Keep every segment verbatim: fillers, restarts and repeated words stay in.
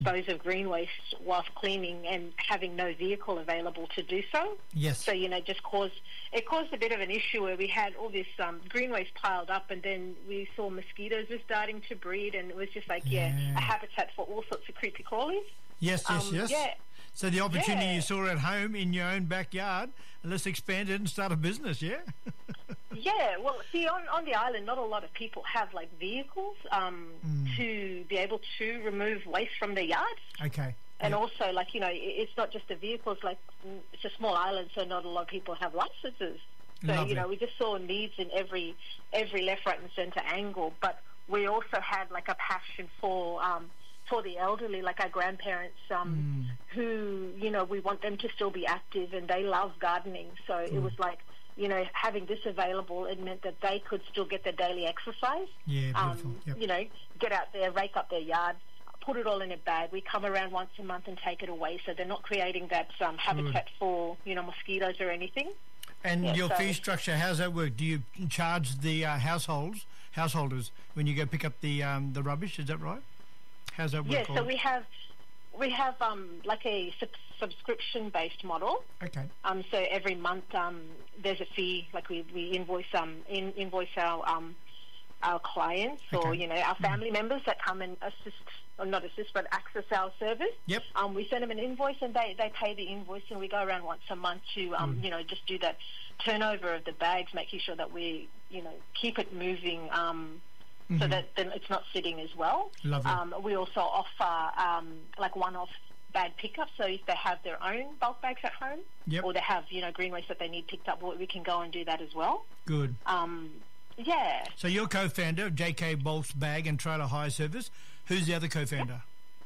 dispose of green waste whilst cleaning and having no vehicle available to do so. Yes. So, you know, just caused, it caused a bit of an issue where we had all this um, green waste piled up, and then we saw mosquitoes were starting to breed, and it was just like, yeah, Yeah. a habitat for all sorts of creepy crawlies. Yes, yes, Um, yes. yeah. So the opportunity Yeah. you saw at home in your own backyard, let's expand it and start a business, yeah? Yeah, well, see, on, on the island, not a lot of people have, like, vehicles um, Mm. to be able to remove waste from their yards. Okay. And Yep. also, like, you know, it- it's not just the vehicles, like, mm, it's a small island, so not a lot of people have licenses. So, Lovely. you know, we just saw needs in every every left, right and centre angle. But we also had, like, a passion for um, for the elderly, like our grandparents, um, Mm. who, you know, we want them to still be active, and they love gardening. So it Mm. was like, you know, having this available, it meant that they could still get their daily exercise. Yeah, beautiful. Um, Yep. You know, get out there, rake up their yard, put it all in a bag. We come around once a month and take it away, so they're not creating that um, habitat for, you know, mosquitoes or anything. And Yeah, your so- fee structure, how's that work? Do you charge the uh, households, householders when you go pick up the um, the rubbish? Is that right? How's that work? Yeah, so all- we have we have um, like a sub- subscription-based model. Okay. Um, so every month um, there's a fee, like we, we invoice um in, invoice our um our clients or Okay. you know our family members that come and assist, or not assist, but access our service. Yep. Um, we send them an invoice, and they, they pay the invoice, and we go around once a month to um Mm. you know just do that turnover of the bags, making sure that we you know keep it moving um. So Mhm. that then it's not sitting as well. Lovely. Um, we also offer um, like one-off bag pickup. So if they have their own bulk bags at home, Yep. or they have you know green waste that they need picked up, we we can go and do that as well. Good. Um, yeah, So you're co-founder of J K Bulk's Bag and Trailer Hire Service. Who's the other co-founder?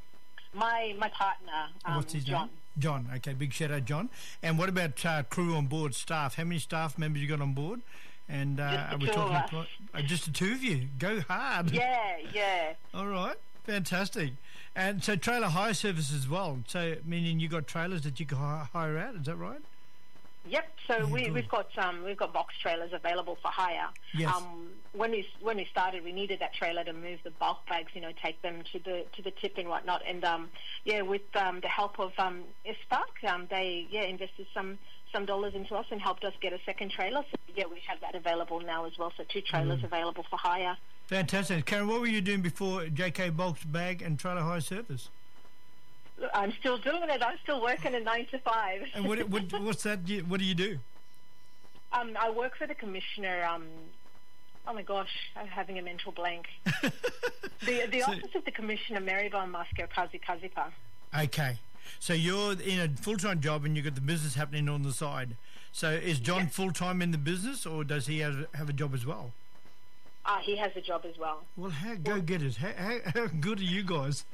my my partner, um, What's his John. name? John. Okay, big shout out, John. And what about uh, crew on board, staff? How many staff members you got on board? And uh, Just the are we two of talking us. about- uh, just the two of you? Go hard. Yeah, yeah. All right. Fantastic. And so trailer hire service as well. So meaning you got trailers that you can hi- hire out. Is that right? Yep. So Yeah, we good. we've got um we've got box trailers available for hire. Yes. Um, when we when we started, we needed that trailer to move the bulk bags, you know, take them to the to the tip and whatnot. And um, yeah, with um, the help of um, Spark, um, they yeah invested some some dollars into us and helped us get a second trailer. So yeah, we have that available now as well. So two trailers Mm. available for hire. Fantastic. Karen, what were you doing before J K Bulk's Bag and Trailer Hire Service? I'm still doing it. I'm still working a nine to five. And what, what what's that? you- What do you do? um, I work for the commissioner. Um, oh my gosh, I'm having a mental blank. the the So- office of the commissioner, Maribel Masco Kazi Kazipa. Okay. So you're in a full-time job and you've got the business happening on the side. So is John Yeah. full-time in the business or does he have, have a job as well? Ah, he has a job as well. Well, how go-getters. How, how, how good are you guys?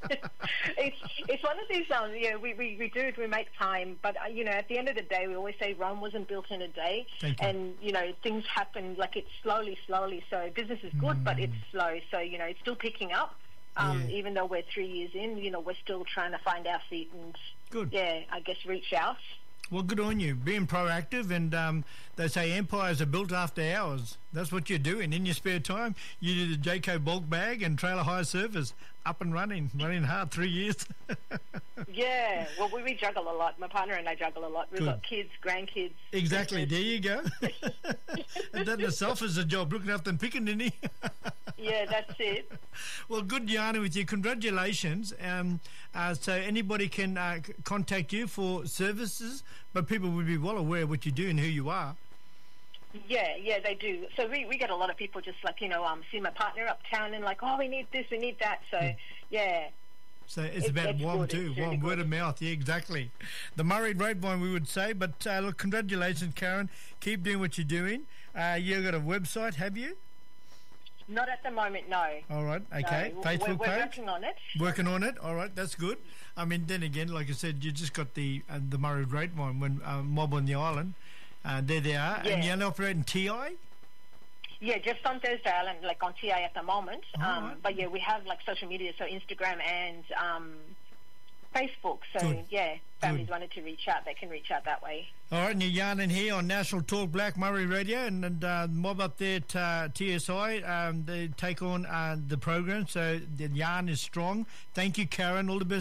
it's it's one of these um you know we, we, we do it, we make time, but uh, you know at the end of the day we always say Rome wasn't built in a day. Thank you. And you know things happen like it's slowly slowly so business is good but it's slow, so you know it's still picking up um Yeah. even though we're three years in, you know we're still trying to find our feet and Good. yeah I guess reach out. Well, good on you, being proactive, and um, they say empires are built after hours. That's what you're doing. In your spare time, you do the J K Bulk Bag and Trailer Hire Service, up and running, running hard, three years. Yeah, well we, we juggle a lot. My partner and I juggle a lot. We've Good. got kids, grandkids. Exactly, there you go. And that in itself is a job, looking after them pickaninny. Yeah, that's it. Well, good yarning with you. Congratulations. Um, uh, so anybody can uh, c- contact you for services, but people would be well aware of what you do and who you are. Yeah, yeah, they do. So we, we get a lot of people just like, you know, um, see my partner uptown and like, oh, we need this, we need that. So, yeah. So it's It's- about it's one good, too, it's one really word good. of mouth. Yeah, exactly. The Murray grapevine, we would say. But uh, look, congratulations, Karen. Keep doing what you're doing. Uh, you got a website, have you? Not at the moment, no. All right, okay. No, Facebook we're, we're page. working on it. Working on it. All right, that's good. I mean, then again, like I said, you just got the uh, the Murray grapevine when uh, Mob on the Island. Uh, there they are. And Yeah. you only operate in T I? Yeah, just on Thursday Island, like on T I at the moment. All um, right. But yeah, we have like social media, so Instagram and um, Facebook. So, Good. yeah, families Good. wanted to reach out, they can reach out that way. All right, and you're yarning here on National Talk Black Murray Radio, and, and uh, mob up there at uh, T S I, um, they take on uh, the program, so the yarn is strong. Thank you, Karen. All the best